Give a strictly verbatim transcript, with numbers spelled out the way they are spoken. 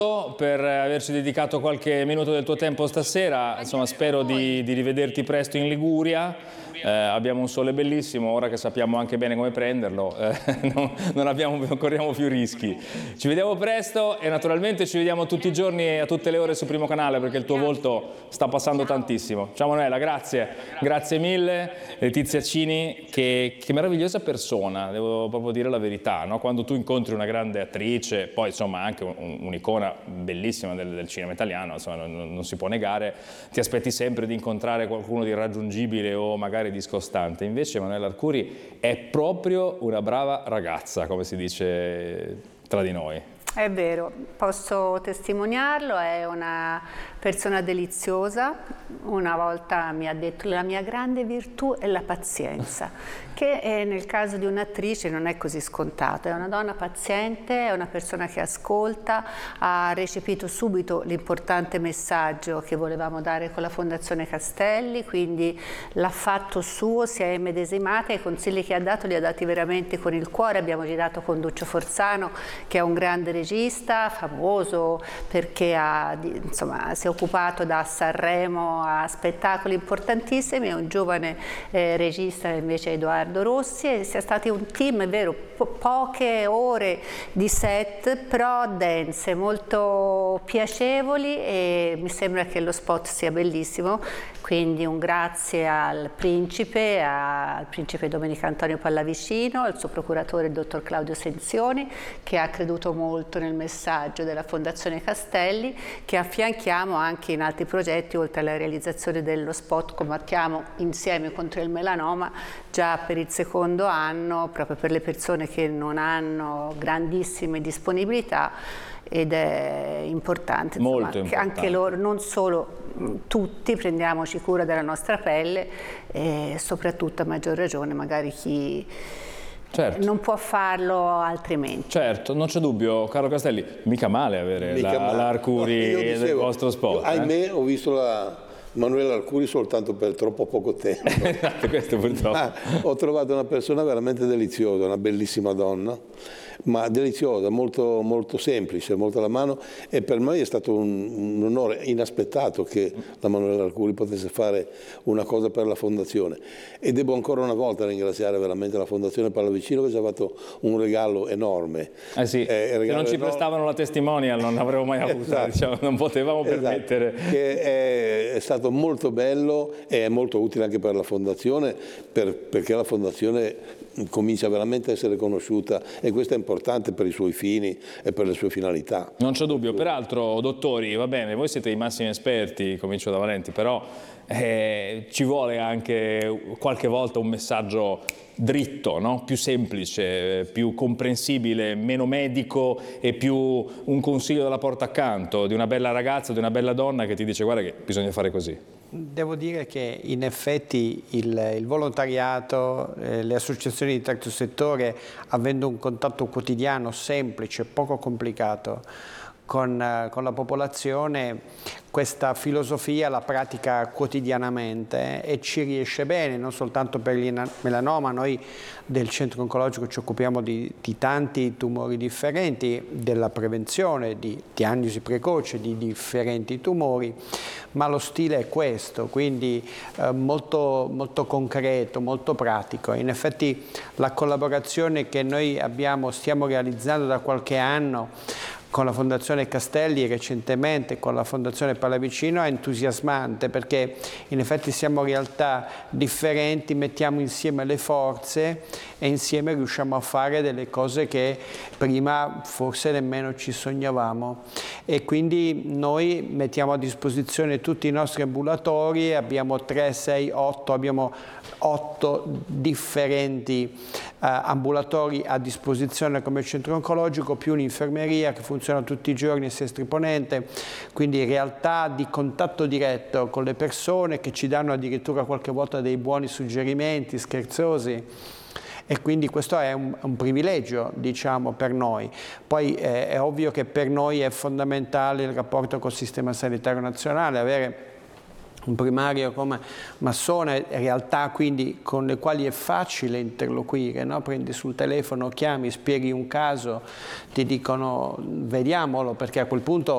per averci dedicato qualche minuto del tuo tempo stasera. Insomma, spero di, di rivederti presto in Liguria. Eh, abbiamo un sole bellissimo, ora che sappiamo anche bene come prenderlo, eh, non, non, abbiamo, non corriamo più rischi. Ci vediamo presto e naturalmente ci vediamo tutti i giorni e a tutte le ore su Primo Canale, perché il tuo volto sta passando tantissimo. Ciao Manuela, grazie, grazie mille. Letizia Cini, che, che meravigliosa persona, devo proprio dire la verità, no? Quando tu incontri una grande attrice, poi insomma anche un'icona bellissima del, del cinema italiano, insomma, non, non si può negare, ti aspetti sempre di incontrare qualcuno di irraggiungibile o magari discostante. Invece Manuela Arcuri è proprio una brava ragazza, come si dice tra di noi. È vero, posso testimoniarlo, è una persona deliziosa. Una volta mi ha detto: la mia grande virtù è la pazienza, che è, nel caso di un'attrice non è così scontato. È una donna paziente, è una persona che ascolta, ha recepito subito l'importante messaggio che volevamo dare con la Fondazione Castelli, quindi l'ha fatto suo, si è immedesimata, i consigli che ha dato li ha dati veramente con il cuore. Abbiamo girato con Duccio Forzano, che è un grande regista, famoso perché ha, insomma, si è occupato da Sanremo a spettacoli importantissimi, è un giovane eh, regista invece Edoardo Rossi, e sia stati un team, è vero, po poche ore di set, però dense, molto piacevoli, e mi sembra che lo spot sia bellissimo, quindi un grazie al principe, al principe Domenico Antonio Pallavicino, al suo procuratore il dottor Claudio Senzioni, che ha creduto molto nel messaggio della Fondazione Castelli, che affianchiamo anche in altri progetti, oltre alla realizzazione dello spot Combattiamo insieme contro il melanoma, già per il secondo anno, proprio per le persone che non hanno grandissime disponibilità, ed è importante, insomma, molto che importante. Anche loro, non solo, tutti prendiamoci cura della nostra pelle, e soprattutto a maggior ragione magari chi certo. non può farlo altrimenti. Certo, non c'è dubbio, Carlo Castelli, mica male avere mica la, male. la Arcuri no, dicevo, del vostro spot. Io, ahimè, eh? ho visto la Manuela Arcuri soltanto per troppo poco tempo. Esatto, questo purtroppo. Ah, ho trovato una persona veramente deliziosa, una bellissima donna, ma deliziosa, molto, molto semplice, molto alla mano, e per me è stato un, un onore inaspettato che la Manuela Arcuri potesse fare una cosa per la Fondazione, e devo ancora una volta ringraziare veramente la Fondazione Pallavicino, che ci ha fatto un regalo enorme. Eh sì, eh, se non ci enorme. prestavano la testimonial non l'avremmo mai avuta, esatto. diciamo, non potevamo esatto. permettere. Che è, è stato molto bello e è molto utile anche per la Fondazione, per, perché la Fondazione comincia veramente a essere conosciuta, e questo è importante per i suoi fini e per le sue finalità. Non c'è dubbio. Peraltro, dottori, va bene, voi siete i massimi esperti, comincio da Valenti, però eh, ci vuole anche qualche volta un messaggio dritto, no? Più semplice, più comprensibile, meno medico, e più un consiglio dalla porta accanto di una bella ragazza, di una bella donna che ti dice: guarda che bisogna fare così. Devo dire che in effetti il, il volontariato, eh, le associazioni di terzo settore, avendo un contatto quotidiano semplice, poco complicato con, eh, con la popolazione, questa filosofia la pratica quotidianamente e ci riesce bene, non soltanto per il melanoma. Noi del centro oncologico ci occupiamo di, di tanti tumori differenti, della prevenzione, di diagnosi precoce di differenti tumori, ma lo stile è questo, quindi eh, molto, molto concreto, molto pratico. In effetti la collaborazione che noi abbiamo, stiamo realizzando da qualche anno con la Fondazione Castelli e recentemente con la Fondazione Pallavicino è entusiasmante, perché in effetti siamo realtà differenti, mettiamo insieme le forze e insieme riusciamo a fare delle cose che prima forse nemmeno ci sognavamo, e quindi noi mettiamo a disposizione tutti i nostri ambulatori, abbiamo tre, sei, otto, abbiamo otto differenti Uh, ambulatori a disposizione come centro oncologico, più un'infermeria che funziona tutti i giorni e Sestri Ponente, quindi realtà di contatto diretto con le persone che ci danno addirittura qualche volta dei buoni suggerimenti scherzosi, e quindi questo è un, un privilegio, diciamo, per noi. Poi eh, è ovvio che per noi è fondamentale il rapporto col Sistema Sanitario Nazionale, avere un primario come Massone, realtà quindi con le quali è facile interloquire, no? Prendi sul telefono, chiami, spieghi un caso, ti dicono vediamolo, perché a quel punto